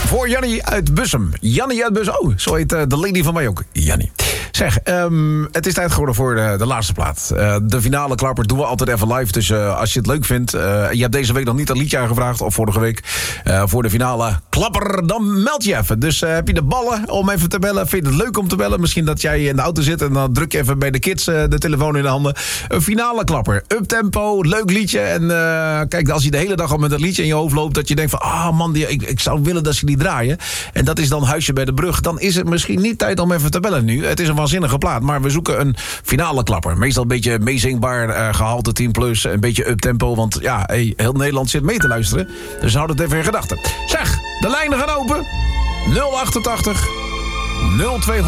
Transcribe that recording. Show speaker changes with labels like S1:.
S1: Voor Jannie uit Bussum. Jannie uit Bussum. Oh, zo heet de lady van mij ook. Jannie. Zeg, het is tijd geworden voor de laatste plaat. De finale klapper doen we altijd even live. Dus als je het leuk vindt, je hebt deze week nog niet een liedje aangevraagd, of vorige week, voor de finale klapper, dan meld je even. Dus heb je de ballen om even te bellen? Vind je het leuk om te bellen? Misschien dat jij in de auto zit en dan druk je even bij de kids de telefoon in de handen. Een finale klapper. Uptempo, leuk liedje. En kijk, als je de hele dag al met dat liedje in je hoofd loopt, dat je denkt van, man, ik zou willen dat ze die draaien. En dat is dan Huisje bij de Brug. Dan is het misschien niet tijd om even te bellen nu. Het is een waanzinnige plaat, maar we zoeken een finale klapper. Meestal een beetje meezingbaar, gehalte 10+, een beetje uptempo, want ja, heel Nederland zit mee te luisteren. Dus houd het even in gedachten. Zeg, de lijnen gaan open. 088 0200